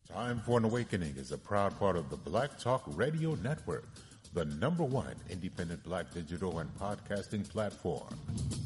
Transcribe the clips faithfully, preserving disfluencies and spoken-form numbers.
Time for an Awakening is a proud part of the Black Talk Radio Network, the number one independent black digital and podcasting platform.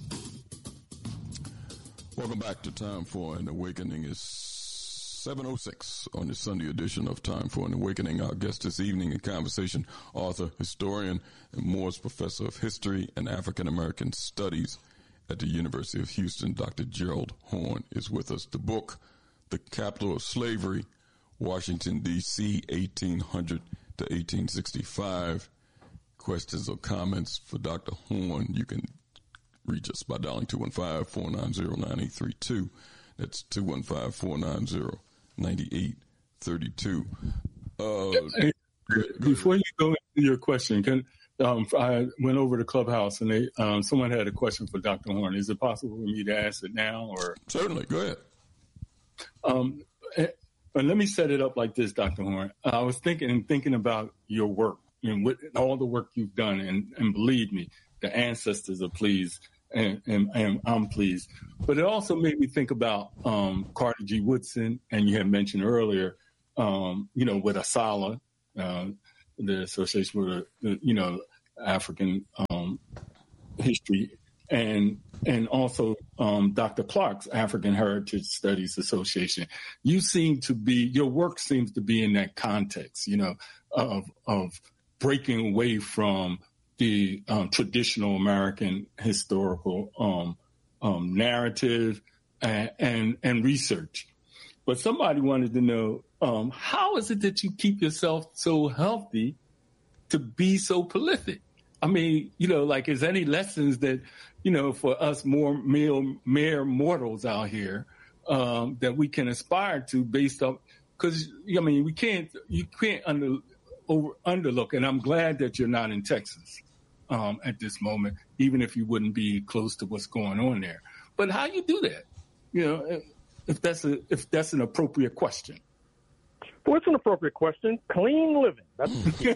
Welcome back to Time for an Awakening. It's seven oh six on the Sunday edition of Time for an Awakening. Our guest this evening in conversation, author, historian, and Morris Professor of History and African American Studies at the University of Houston, Doctor Gerald Horne, is with us. The book, The Capital of Slavery, Washington, D C, eighteen hundred to eighteen sixty-five. Questions or comments for Doctor Horne, you can reach us by dialing two one five, four nine zero, nine eight three two. That's two one five, four nine zero, nine eight three two. Uh, hey, before you go into your question, can, um, I went over to Clubhouse and they um, someone had a question for Doctor Horne. Is it possible for me to ask it now? Or Certainly, go ahead. Um, But let me set it up like this, Doctor Horne. I was thinking and thinking about your work and what, all the work you've done, and, and believe me, the ancestors are pleased, and, and, and I'm pleased. But it also made me think about um, Carter G. Woodson, and you had mentioned earlier, um, you know, with ASALH, uh, the Association with, the, you know, African um, History, and and also um, Doctor Clark's African Heritage Studies Association. You seem to be, your work seems to be in that context, you know, of of breaking away from the um, traditional American historical um, um, narrative and, and and research. But somebody wanted to know, um, how is it that you keep yourself so healthy to be so prolific? I mean, you know, like, is any lessons that, you know, for us more mere, mere mortals out here um, that we can aspire to based on, because, I mean, we can't, you can't under, over, underlook, and I'm glad that you're not in Texas um, at this moment, even if you wouldn't be close to what's going on there. But how you do that? You know, if that's a, if that's an appropriate question. Well, it's an appropriate question. Clean living. That's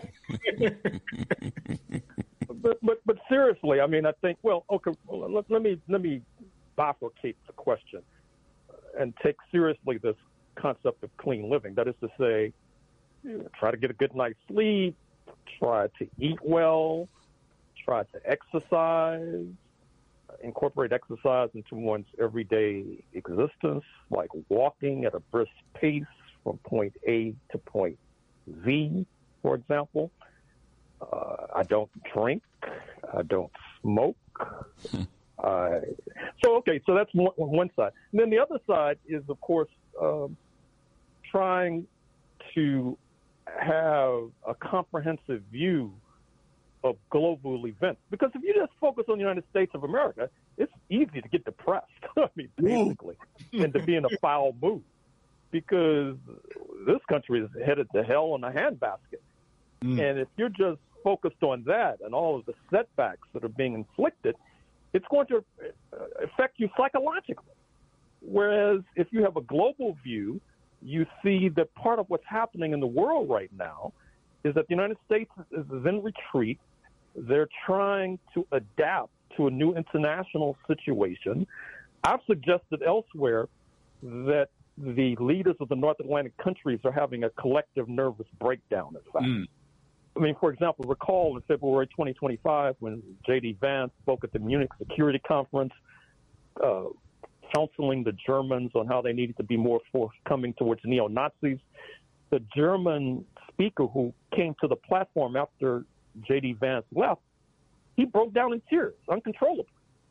but, but but seriously, I mean, I think. Well, okay. Well, let, let me let me bifurcate the question and take seriously this concept of clean living. That is to say, you know, try to get a good night's sleep, try to eat well, try to exercise, incorporate exercise into one's everyday existence, like walking at a brisk pace from point A to point Z, for example. Uh, I don't drink. I don't smoke. Hmm. Uh, so, okay, so that's one, one side. And then the other side is, of course, um, trying to have a comprehensive view of global events. Because if you just focus on the United States of America, it's easy to get depressed, I mean, basically, and to be in a foul mood. Because this country is headed to hell in a handbasket. Mm. And if you're just focused on that and all of the setbacks that are being inflicted, it's going to affect you psychologically. Whereas if you have a global view, you see that part of what's happening in the world right now is that the United States is in retreat. They're trying to adapt to a new international situation. I've suggested elsewhere that the leaders of the North Atlantic countries are having a collective nervous breakdown, in fact. Mm. I mean, for example, recall in February twenty twenty-five when J D Vance spoke at the Munich Security Conference, uh, counseling the Germans on how they needed to be more forthcoming towards neo-Nazis. The German speaker who came to the platform after J D Vance left, he broke down in tears, uncontrollably.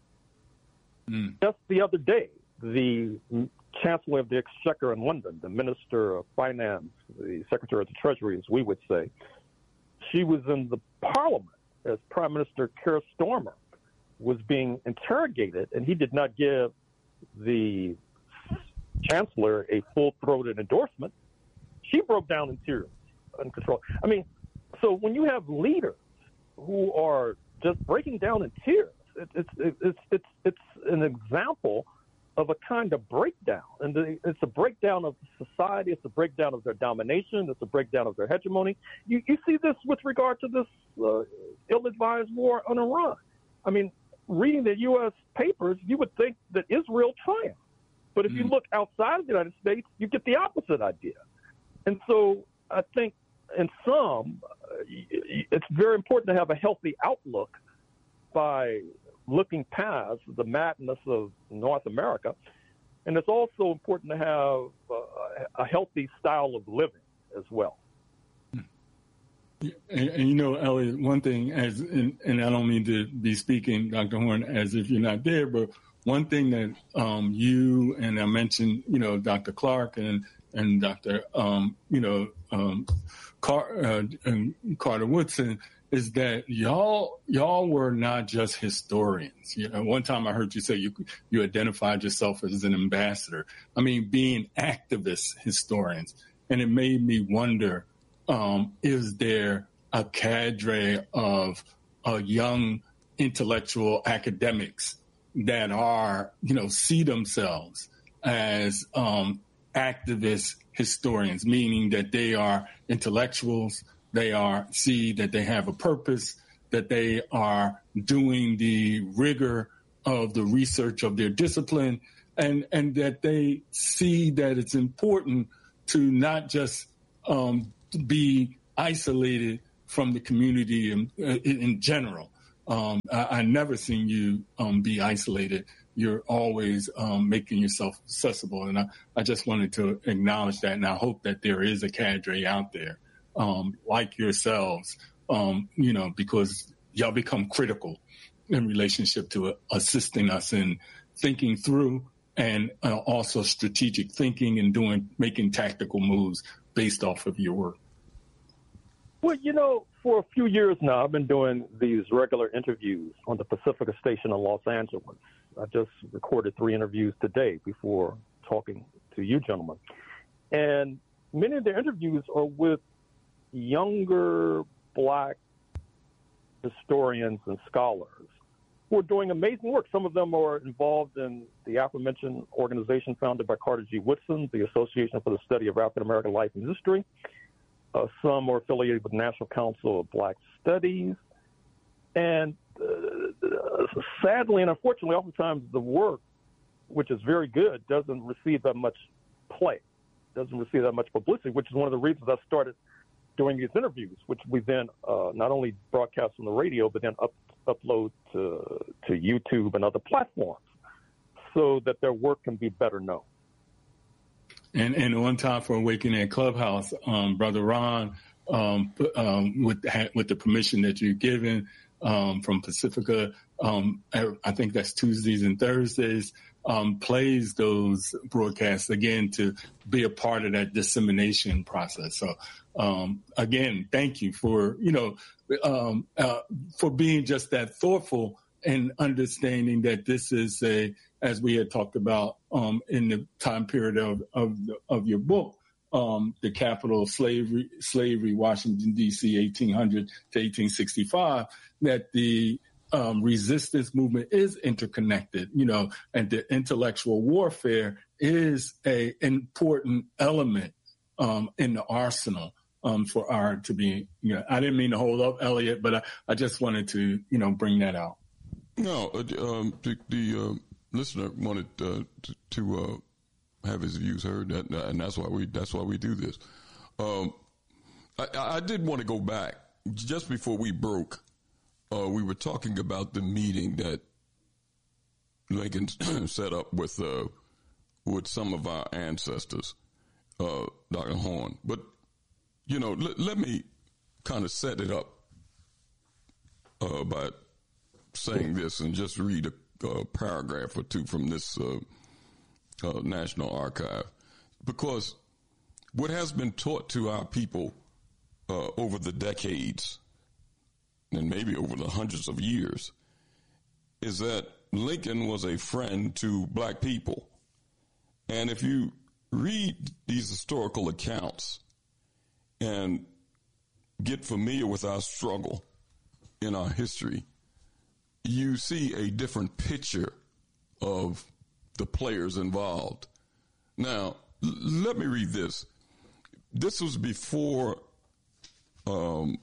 Mm. Just the other day, the Chancellor of the Exchequer in London, the Minister of Finance, the Secretary of the Treasury, as we would say, she was in the Parliament as Prime Minister Keir Starmer was being interrogated, and he did not give the Chancellor a full-throated endorsement. She broke down in tears, uncontrolled. I mean, so when you have leaders who are just breaking down in tears, it, it's it's it's it's an example of a kind of breakdown. And the, it's a breakdown of society. It's a breakdown of their domination. It's a breakdown of their hegemony. You, you see this with regard to this uh, ill-advised war on Iran. I mean, reading the U S papers, you would think that Israel triumphed. But if mm. you look outside of the United States, you get the opposite idea. And so I think in some, it's very important to have a healthy outlook by looking past the madness of North America. And it's also important to have uh, a healthy style of living as well. And, and you know, Elliot, one thing, as and, and I don't mean to be speaking, Doctor Horne, as if you're not there, but one thing that um, you and I mentioned, you know, Doctor Clark and and Doctor, um, you know, um, Car- uh, and Carter Woodson, is that y'all y'all were not just historians. You know, one time I heard you say you you identified yourself as an ambassador. I mean, being activist historians, and it made me wonder: um, is there a cadre of uh, young intellectual academics that are, you know, see themselves as um, activist historians, meaning that they are intellectuals? They are see that they have a purpose, that they are doing the rigor of the research of their discipline, and, and that they see that it's important to not just um, be isolated from the community in, in general. Um, I, I never seen you um, be isolated. You're always um, making yourself accessible. And I, I just wanted to acknowledge that, and I hope that there is a cadre out there Um, like yourselves, um, you know, because y'all become critical in relationship to uh, assisting us in thinking through and uh, also strategic thinking and doing, making tactical moves based off of your work. Well, you know, for a few years now, I've been doing these regular interviews on the Pacifica station in Los Angeles. I just recorded three interviews today before talking to you gentlemen. And many of the interviews are with younger Black historians and scholars who are doing amazing work. Some of them are involved in the aforementioned organization founded by Carter G. Woodson, the Association for the Study of African American Life and History. Uh, some are affiliated with the National Council of Black Studies. And uh, sadly and unfortunately, oftentimes the work, which is very good, doesn't receive that much play, doesn't receive that much publicity, which is one of the reasons I started doing these interviews, which we then uh, not only broadcast on the radio, but then up, upload to, to YouTube and other platforms so that their work can be better known. And and one time for Awakening Clubhouse, um, Brother Ron, um, um, with with the permission that you're given um, from Pacifica, um, I think that's Tuesdays and Thursdays, um, plays those broadcasts again to be a part of that dissemination process. So um, again, thank you for you know um, uh, for being just that thoughtful and understanding that this is a, as we had talked about um, in the time period of of, the, of your book, um, the capital of slavery, slavery, Washington, D C, eighteen hundred to eighteen sixty-five, that the um, resistance movement is interconnected, you know, and the intellectual warfare is a important element um, in the arsenal um, for our to be, you know, I didn't mean to hold up, Elliot, but I, I just wanted to, you know, bring that out. No, uh, um, the, the uh, listener wanted uh, to, to uh, have his views heard, that, and that's why we that's why we do this. Um, I, I did want to go back just before we broke. Uh, we were talking about the meeting that Lincoln set up with uh, with some of our ancestors, uh, Doctor Horne. But you know, l- let me kind of set it up uh, by saying this and just read a uh, paragraph or two from this uh, uh, National Archive, because what has been taught to our people uh, over the decades and maybe over the hundreds of years is that Lincoln was a friend to black people. And if you read these historical accounts and get familiar with our struggle in our history, you see a different picture of the players involved. Now, l- let me read this. This was before um,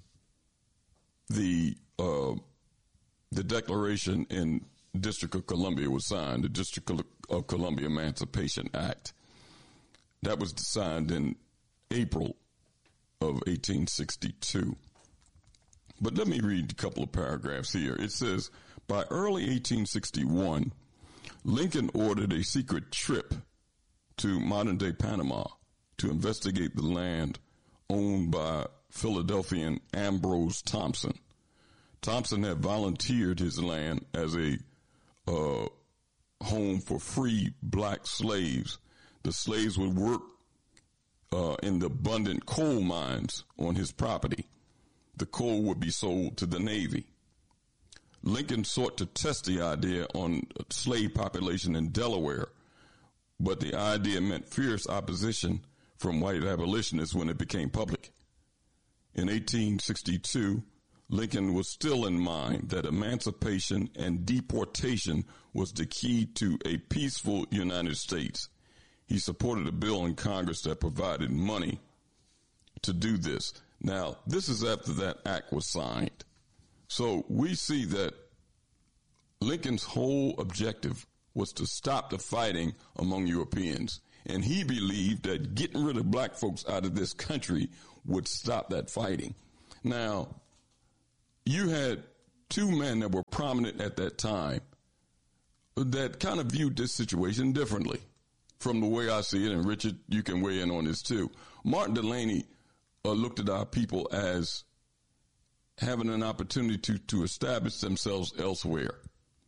the uh, the Declaration in District of Columbia was signed, the District of Columbia Emancipation Act. That was signed in April of eighteen sixty-two. But let me read a couple of paragraphs here. It says, by early eighteen sixty-one, Lincoln ordered a secret trip to modern-day Panama to investigate the land owned by Philadelphian Ambrose Thompson. Thompson had volunteered his land as a uh, home for free black slaves. The slaves would work uh, in the abundant coal mines on his property. The coal would be sold to the Navy. Lincoln sought to test the idea on a slave population in Delaware, but the idea met fierce opposition from white abolitionists when it became public. In eighteen sixty-two, Lincoln was still in mind that emancipation and deportation was the key to a peaceful United States. He supported a bill in Congress that provided money to do this. Now, this is after that act was signed. So we see that Lincoln's whole objective was to stop the fighting among Europeans. And he believed that getting rid of black folks out of this country would stop that fighting. Now, you had two men that were prominent at that time that kind of viewed this situation differently from the way I see it. And Richard, you can weigh in on this too. Martin Delany uh, looked at our people as having an opportunity to, to establish themselves elsewhere.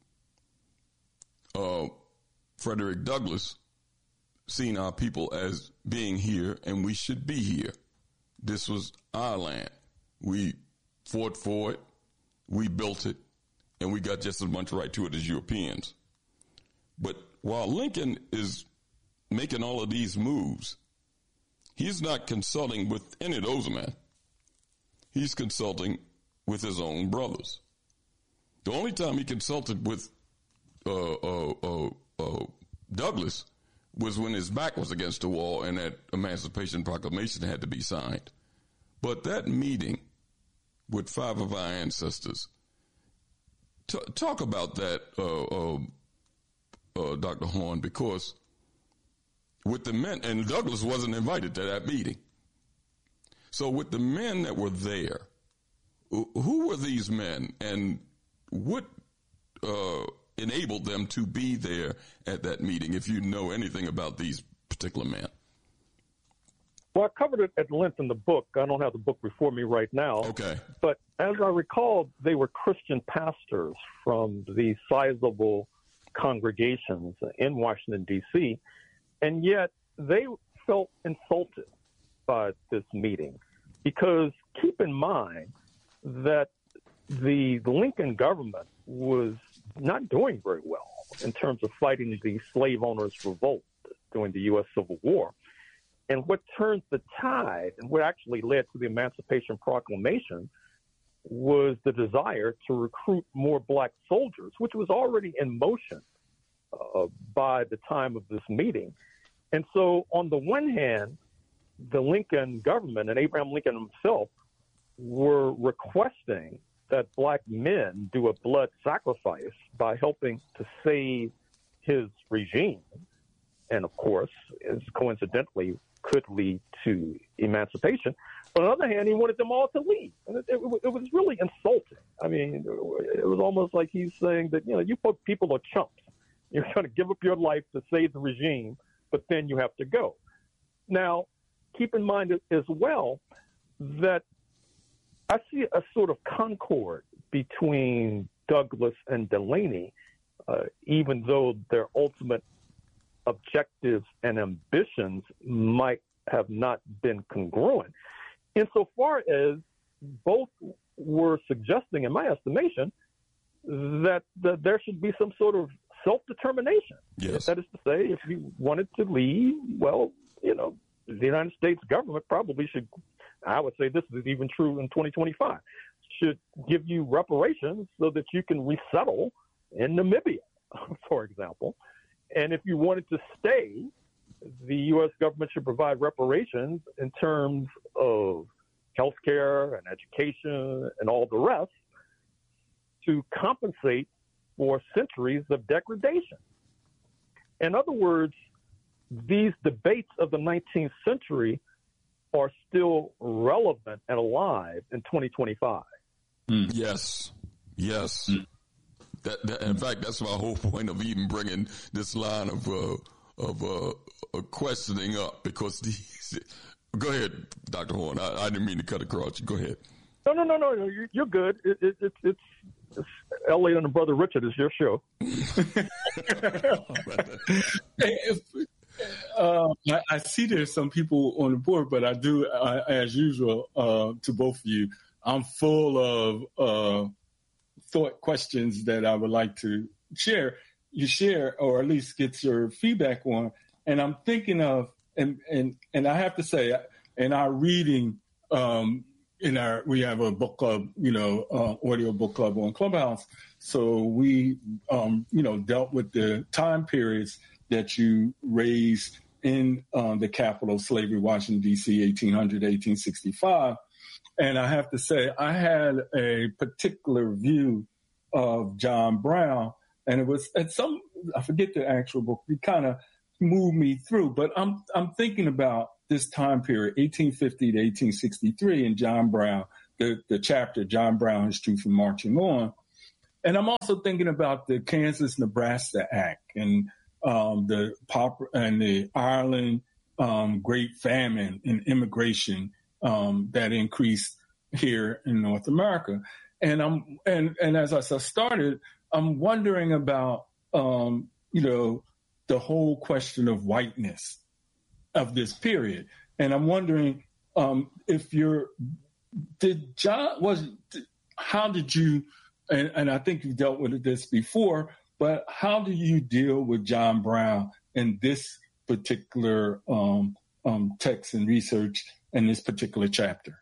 Uh, Frederick Douglass seen our people as being here, and we should be here. This was our land. We fought for it, we built it, and we got just as much right to it as Europeans. But while Lincoln is making all of these moves, he's not consulting with any of those men. He's consulting with his own brothers. The only time he consulted with uh, uh, uh, uh, Douglass was when his back was against the wall and that Emancipation Proclamation had to be signed. But that meeting with five of our ancestors, t- talk about that, uh, uh, uh, Doctor Horn, because with the men, and Douglass wasn't invited to that meeting. So with the men that were there, who were these men and what uh, enabled them to be there at that meeting, if you know anything about these particular men? Well, I covered it at length in the book. I don't have the book before me right now. Okay. But as I recall, they were Christian pastors from these sizable congregations in Washington, D C, and yet they felt insulted by this meeting because keep in mind that the Lincoln government was not doing very well in terms of fighting the slave owners' revolt during the U S Civil War. And what turned the tide and what actually led to the Emancipation Proclamation was the desire to recruit more black soldiers, which was already in motion uh, by the time of this meeting. And so on the one hand, the Lincoln government and Abraham Lincoln himself were requesting that black men do a blood sacrifice by helping to save his regime. And of course, as coincidentally, could lead to emancipation. But on the other hand, he wanted them all to leave. And it, it, it was really insulting. I mean, it was almost like he's saying that, you know, you people are chumps. You're going to give up your life to save the regime, but then you have to go. Now, keep in mind as well that I see a sort of concord between Douglass and Delany, uh, even though their ultimate objectives and ambitions might have not been congruent. Insofar as both were suggesting, in my estimation, that, that there should be some sort of self-determination. Yes. That is to say, if you wanted to leave, well, you know, the United States government probably should, I would say this is even true in twenty twenty-five, should give you reparations so that you can resettle in Namibia, for example. And if you wanted to stay, the U S government should provide reparations in terms of health care and education and all the rest to compensate for centuries of degradation. In other words, these debates of the nineteenth century are still relevant and alive in twenty twenty-five. Mm. Yes, yes. Mm. That, that, in fact, that's my whole point of even bringing this line of uh, of uh, uh, questioning up, because these. Go ahead, Doctor Horn. I, I didn't mean to cut across you. Go ahead. No, no, no, no. You're, you're good. It, it, it, it's, it's Elliot and Brother Richard is your show. if, uh, I, I see there's some people on the board, but I do, uh, as usual, uh, to both of you, I'm full of uh, thought questions that I would like to share. You share, or at least get your feedback on. And I'm thinking of, and and and I have to say, in our reading, um, in our we have a book club, you know, uh, audio book club on Clubhouse. So we, um, you know, dealt with the time periods that you raised in um, the capital of slavery, Washington, D C, eighteen hundred, eighteen sixty-five. And I have to say, I had a particular view of John Brown, and it was at some, I forget the actual book, it kind of moved me through, but I'm I'm thinking about this time period, eighteen fifty to eighteen sixty-three, and John Brown, the, the chapter, John Brown, His Truth and Marching On. And I'm also thinking about the Kansas-Nebraska Act and um, the pop and the Ireland um, Great Famine and immigration um, that increased here in North America. And I'm and and as I started, I'm wondering about um, you know the whole question of whiteness of this period, and I'm wondering um, if you're did John was how did you and, and I think you've dealt with this before, but how do you deal with John Brown in this particular um, um, text and research in this particular chapter?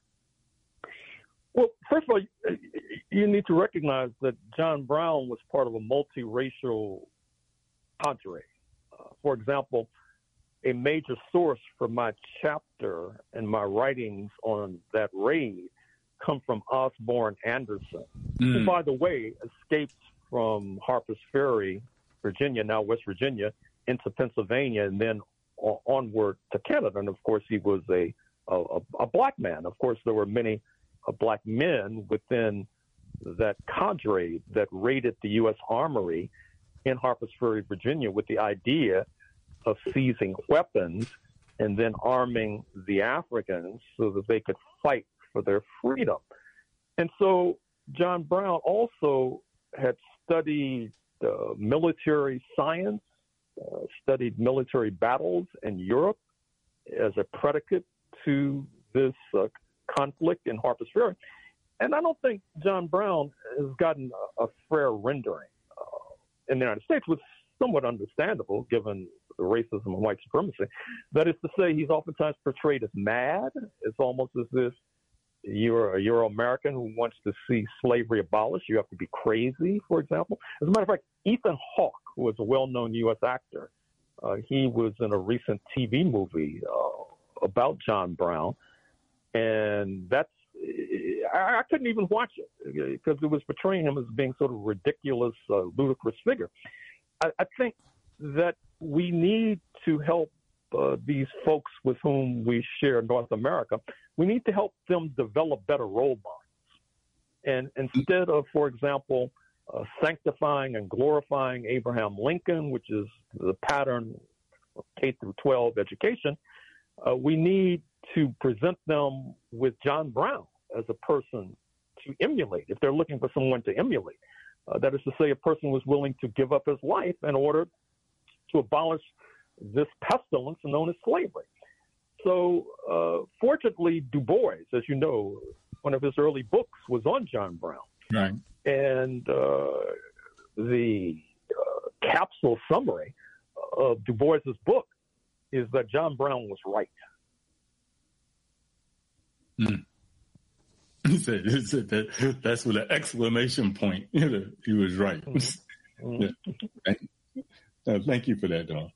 Well, first of all, you need to recognize that John Brown was part of a multiracial cadre. Uh, for example, a major source for my chapter and my writings on that raid come from Osborne Anderson, mm. who, by the way, escaped from Harper's Ferry, Virginia, now West Virginia, into Pennsylvania, and then on- onward to Canada. And, of course, he was a, a, a black man. Of course, there were many uh, black men within that cadre that raided the U S Armory in Harper's Ferry, Virginia, with the idea of seizing weapons and then arming the Africans so that they could fight for their freedom. And so John Brown also had studied uh, military science, uh, studied military battles in Europe as a predicate to this uh, conflict in Harper's Ferry. And I don't think John Brown has gotten a, a fair rendering uh, in the United States, which is somewhat understandable given the racism and white supremacy. That is to say, he's oftentimes portrayed as mad. It's almost as if you're a Euro-American who wants to see slavery abolished. You have to be crazy, for example. As a matter of fact, Ethan Hawke, who was a well-known U S actor, uh, he was in a recent T V movie uh, about John Brown, and that's I, I couldn't even watch it because it was portraying him as being sort of ridiculous, uh, ludicrous figure. I, I think that we need to help uh, these folks with whom we share North America. We need to help them develop better role models. And instead of, for example, uh, sanctifying and glorifying Abraham Lincoln, which is the pattern of K through twelve education, uh, we need to present them with John Brown as a person to emulate, if they're looking for someone to emulate. Uh, that is to say, a person was willing to give up his life in order to abolish this pestilence known as slavery. So, uh, fortunately, Du Bois, as you know, one of his early books was on John Brown. Right. And uh, the uh, capsule summary of Du Bois's book is that John Brown was right. Mm. He said, he said that that's with an exclamation point. He was right. Mm-hmm. Yeah. Thank, uh, thank you for that, Don.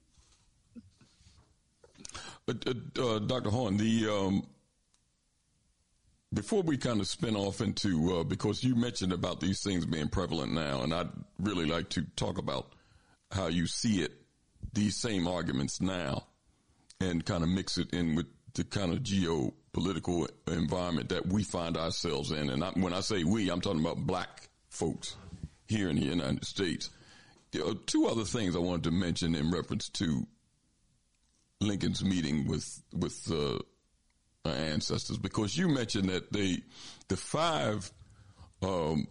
But uh, uh, Doctor Horn, the um, before we kind of spin off into uh, because you mentioned about these things being prevalent now, and I'd really like to talk about how you see it, these same arguments now, and kind of mix it in with the kind of geopolitical environment that we find ourselves in. And I, when I say we, I'm talking about black folks here in the United States. There are two other things I wanted to mention in reference to Lincoln's meeting with with uh, our ancestors, because you mentioned that they, the five um,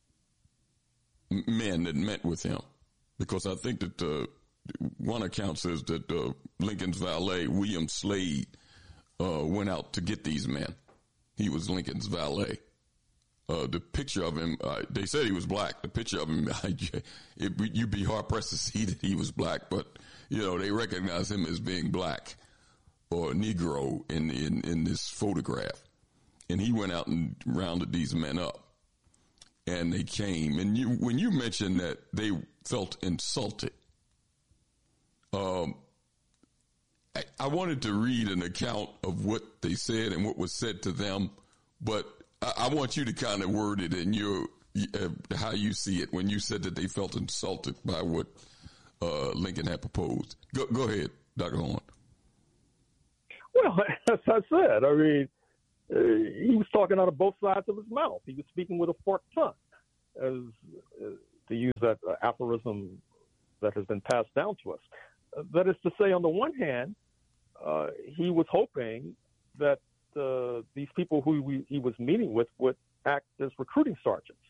men that met with him, because I think that uh, one account says that uh, Lincoln's valet, William Slade, uh, went out to get these men. He was Lincoln's valet. Uh, the picture of him, uh, they said he was black. The picture of him, it, you'd be hard pressed to see that he was black, but, you know, they recognize him as being black or Negro in, in, in this photograph. And he went out and rounded these men up, and they came. And you, when you mentioned that they felt insulted, um, I, I wanted to read an account of what they said and what was said to them, but I want you to kind of word it in your uh, how you see it when you said that they felt insulted by what uh, Lincoln had proposed. Go, go ahead, Doctor Horn. Well, as I said, I mean, uh, he was talking out of both sides of his mouth. He was speaking with a forked tongue, as uh, to use that uh, aphorism that has been passed down to us. Uh, that is to say, on the one hand, uh, he was hoping that Uh, these people who we, he was meeting with would act as recruiting sergeants